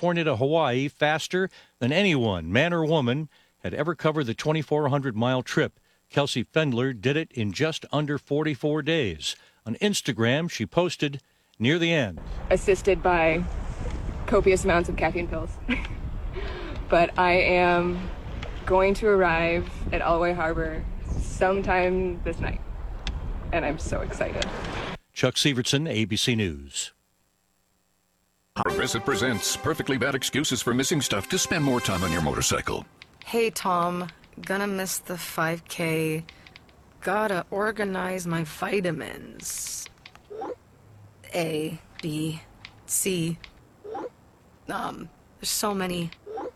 California to Hawaii faster than anyone, man or woman, had ever covered the 2,400-mile trip. Kelsey Fendler did it in just under 44 days. On Instagram, she posted near the end. Assisted by copious amounts of caffeine pills. But I am going to arrive at Allway Harbor sometime this night. And I'm so excited. Chuck Severson, ABC News. Progressive presents Perfectly Bad Excuses for Missing Stuff to spend more time on your motorcycle. Hey, Tom. Gonna miss the 5K. Gotta organize my vitamins. A, B, C. There's so many.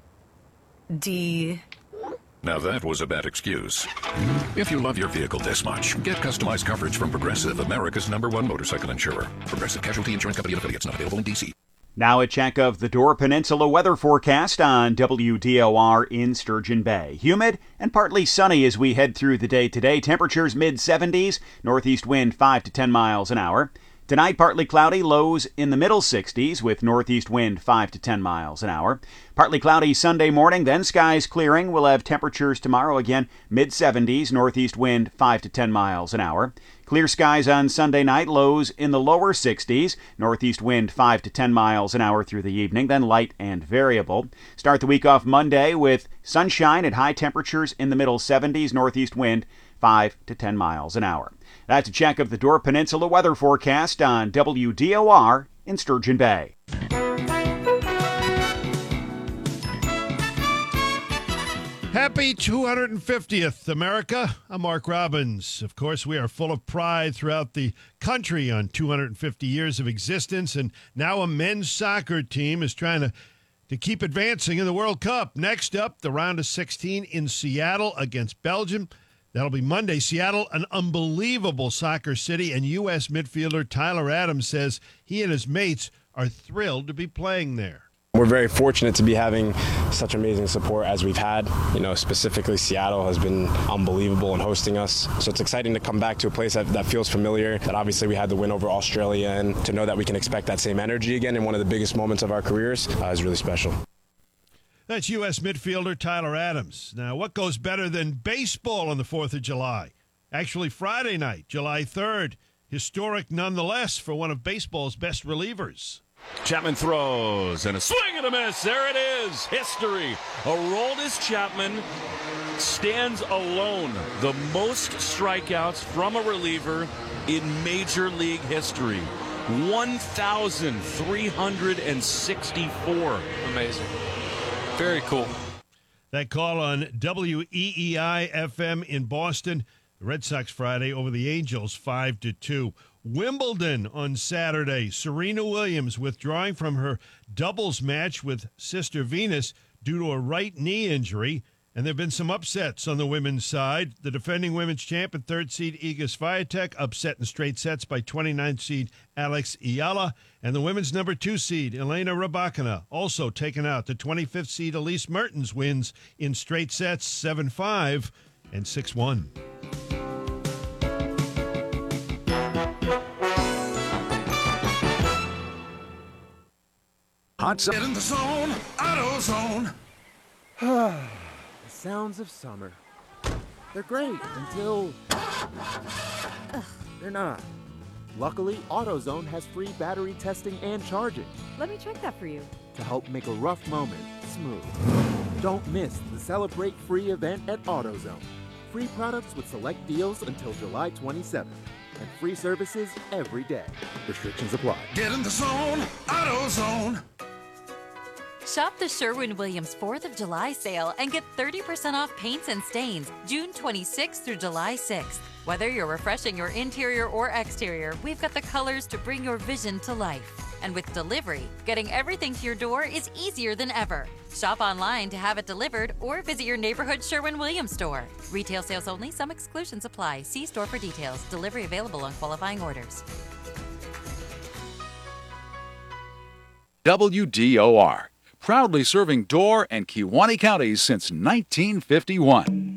D. Now that was a bad excuse. If you love your vehicle this much, get customized coverage from Progressive, America's #1 motorcycle insurer. Progressive Casualty Insurance Company and affiliates, not available in D.C. Now a check of the Door Peninsula weather forecast on WDOR in Sturgeon Bay. Humid and partly sunny as we head through the day today. Temperatures mid-70s, northeast wind 5 to 10 miles an hour. Tonight, partly cloudy, lows in the middle 60s with northeast wind 5 to 10 miles an hour. Partly cloudy Sunday morning, then skies clearing. We'll have temperatures tomorrow again mid-70s, northeast wind 5 to 10 miles an hour. Clear skies on Sunday night, lows in the lower 60s, northeast wind 5 to 10 miles an hour through the evening, then light and variable. Start the week off Monday with sunshine at high temperatures in the middle 70s, northeast wind 5 to 10 miles an hour. That's a check of the Door Peninsula weather forecast on WDOR in Sturgeon Bay. Happy 250th, America. I'm Mark Robbins. Of course, we are full of pride throughout the country on 250 years of existence, and now a men's soccer team is trying to keep advancing in the World Cup. Next up, the round of 16 in Seattle against Belgium. That'll be Monday. Seattle, an unbelievable soccer city, and U.S. midfielder Tyler Adams says he and his mates are thrilled to be playing there. We're very fortunate to be having such amazing support as we've had. You know, specifically Seattle has been unbelievable in hosting us. So it's exciting to come back to a place that feels familiar, that obviously we had the win over Australia, and to know that we can expect that same energy again in one of the biggest moments of our careers is really special. That's U.S. midfielder Tyler Adams. Now, what goes better than baseball on the 4th of July? Actually, Friday night, July 3rd. Historic nonetheless for one of baseball's best relievers. Chapman throws, and a swing and a miss. There it is. History. Aroldis Chapman stands alone. The most strikeouts from a reliever in Major League history. 1,364. Amazing. Very cool. That call on WEEI-FM in Boston. The Red Sox Friday over the Angels 5-2. Wimbledon on Saturday. Serena Williams withdrawing from her doubles match with Sister Venus due to a right knee injury. And there have been some upsets on the women's side. The defending women's champ and third seed Iga Swiatek upset in straight sets by 29th seed Alex Ayala. And the women's number 2 seed Elena Rybakina also taken out. The 25th seed Elise Mertens wins in straight sets 7-5 and 6-1. Hot Get in the zone, AutoZone. Sounds of summer. They're great until they're not. Luckily, AutoZone has free battery testing and charging. Let me check that for you. To help make a rough moment smooth. Don't miss the Celebrate Free event at AutoZone. Free products with select deals until July 27th. And free services every day. Restrictions apply. Get in the zone, AutoZone. Shop the Sherwin-Williams 4th of July sale and get 30% off paints and stains June 26th through July 6th. Whether you're refreshing your interior or exterior, we've got the colors to bring your vision to life. And with delivery, getting everything to your door is easier than ever. Shop online to have it delivered or visit your neighborhood Sherwin-Williams store. Retail sales only. Some exclusions apply. See store for details. Delivery available on qualifying orders. WDOR. Proudly serving Door and Kewaunee counties since 1951.